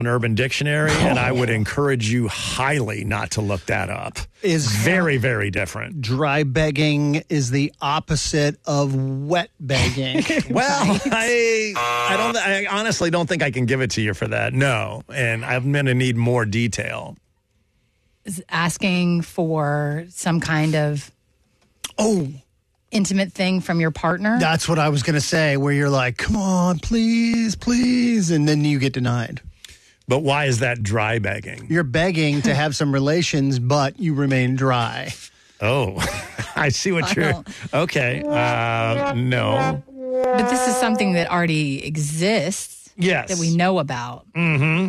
on Urban Dictionary, and I would encourage you highly not to look that up. Is very, very different. Dry begging is the opposite of wet begging. Well, I honestly don't think I can give it to you for that. No, and I'm going to need more detail. Is asking for some kind of intimate thing from your partner? That's what I was going to say, where you're like, come on, please, please, and then you get denied. But why is that dry begging? You're begging to have some relations, but you remain dry. Oh, I see what you're... Okay, no. But this is something that already exists. Yes. That we know about. Mm-hmm.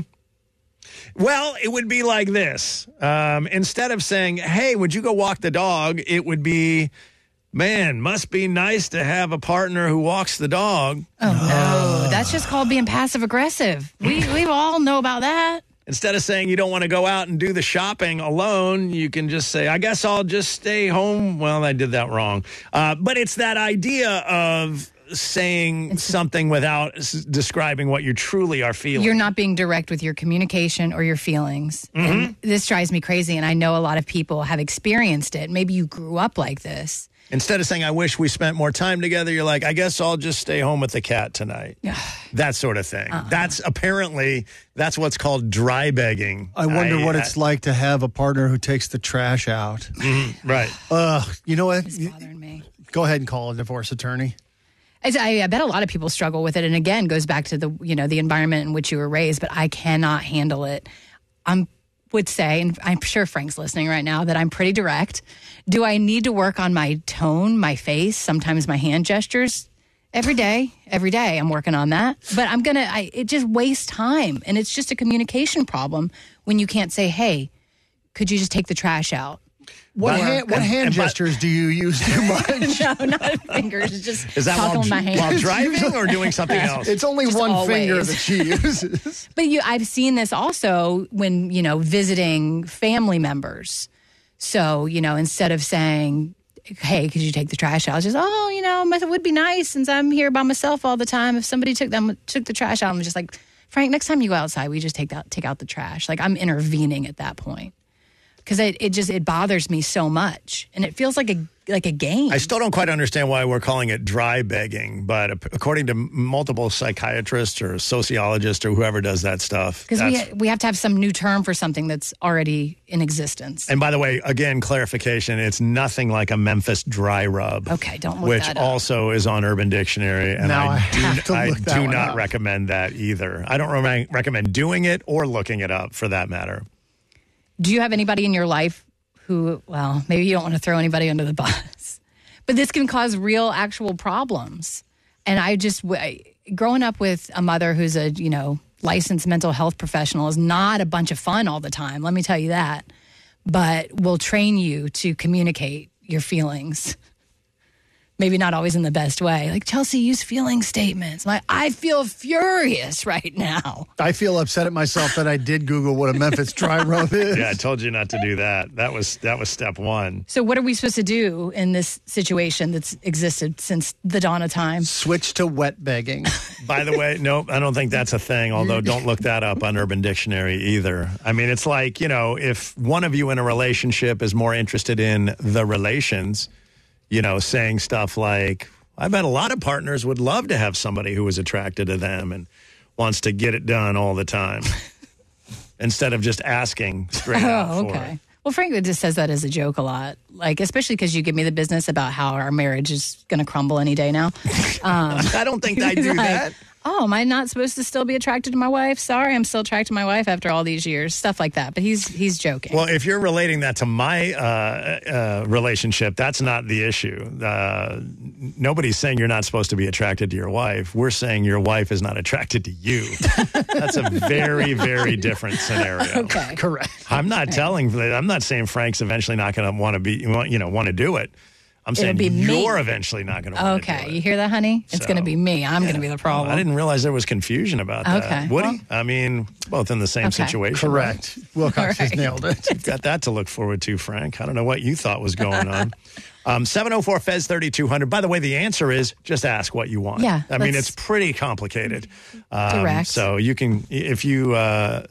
Well, it would be like this. Instead of saying, hey, would you go walk the dog? It would be, man, must be nice to have a partner who walks the dog. Oh, no. That's just called being passive-aggressive. We all know about that. Instead of saying you don't want to go out and do the shopping alone, you can just say, I guess I'll just stay home. Well, I did that wrong. But it's that idea of saying something without describing what you truly are feeling. You're not being direct with your communication or your feelings. Mm-hmm. And this drives me crazy, and I know a lot of people have experienced it. Maybe you grew up like this. Instead of saying, I wish we spent more time together, you're like, I guess I'll just stay home with the cat tonight. That sort of thing. That's what's called dry begging. I wonder what it's like to have a partner who takes the trash out. Mm-hmm. Right. You know what? It's bothering me. Go ahead and call a divorce attorney. I bet a lot of people struggle with it. And again, goes back to the environment in which you were raised, but I cannot handle it. Would say, and I'm sure Frank's listening right now, that I'm pretty direct. Do I need to work on my tone, my face, sometimes my hand gestures? Every day I'm working on that. But it just wastes time. And it's just a communication problem when you can't say, hey, could you just take the trash out? What hand gestures do you use too much? No, not fingers. It's just is that talking with my hands. While driving or doing something else? It's only just one finger that she uses. But I've seen this also when, visiting family members. So, instead of saying, hey, could you take the trash out? Just, it would be nice since I'm here by myself all the time. If somebody took the trash out, I'm just like, Frank, next time you go outside, we just take out the trash. Like, I'm intervening at that point. Because it bothers me so much, and it feels like a game. I still don't quite understand why we're calling it dry begging, but according to multiple psychiatrists or sociologists or whoever does that stuff, because we have to have some new term for something that's already in existence. And by the way, again, clarification: it's nothing like a Memphis dry rub. Okay, don't look which that up. also is on Urban Dictionary, and now I do not recommend that either. I don't recommend doing it or looking it up for that matter. Do you have anybody in your life who, well, maybe you don't want to throw anybody under the bus, but this can cause real, actual problems. And growing up with a mother who's a, licensed mental health professional is not a bunch of fun all the time. Let me tell you that. But will train you to communicate your feelings. Maybe not always in the best way. Like, Chelsea, use feeling statements. I feel furious right now. I feel upset at myself that I did Google what a Memphis dry rub is. Yeah, I told you not to do that. That was step one. So what are we supposed to do in this situation that's existed since the dawn of time? Switch to wet begging. By the way, no, I don't think that's a thing, although don't look that up on Urban Dictionary either. I mean, it's like, if one of you in a relationship is more interested in the relations, saying stuff like, I bet a lot of partners would love to have somebody who is attracted to them and wants to get it done all the time instead of just asking straight out for it. Well, Frank just says that as a joke a lot, like, especially because you give me the business about how our marriage is going to crumble any day now. I don't think I do that. Oh, am I not supposed to still be attracted to my wife? Sorry, I'm still attracted to my wife after all these years. Stuff like that. But he's joking. Well, if you're relating that to my relationship, that's not the issue. Nobody's saying you're not supposed to be attracted to your wife. We're saying your wife is not attracted to you. That's a very, very different scenario. Okay, correct. I'm not saying Frank's eventually not going to want to do it. I'm saying you're eventually not going to want to do it. Okay, you hear that, honey? It's going to be me. I'm going to be the problem. I didn't realize there was confusion about that. Okay. Woody? I mean, both in the same situation. Correct. Wilcox has nailed it. You've got that to look forward to, Frank. I don't know what you thought was going on. 704 Fez 3200. By the way, the answer is just ask what you want. Yeah, I mean, it's pretty complicated. Direct. So you can, if you